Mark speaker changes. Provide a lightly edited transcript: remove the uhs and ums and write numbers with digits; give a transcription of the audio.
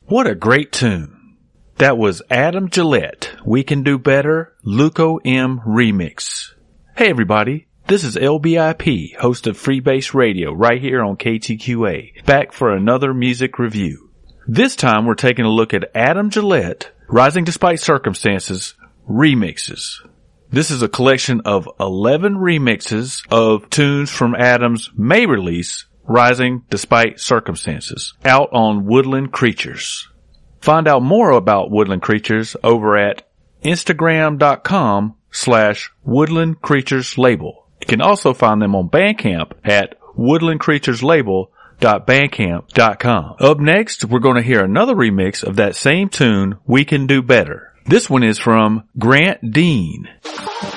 Speaker 1: What a great tune. That was Adam Gillette, We Can Do Better, Luco M Remix. Hey everybody, this is LBIP, host of Freebase Radio, right here on KTQA, back for another music review. This time we're taking a look at Adam Gillette, Rising Despite Circumstances, Remixes. This is a collection of 11 remixes of tunes from Adam's May release, Rising Despite Circumstances, out on Woodland Creatures. Find out more about Woodland Creatures over at Instagram.com/Woodland Creatures Label. You can also find them on Bandcamp at woodlandcreatureslabel.bandcamp.com. Up next, we're going to hear another remix of that same tune, We Can Do Better. This one is from Grant Dean.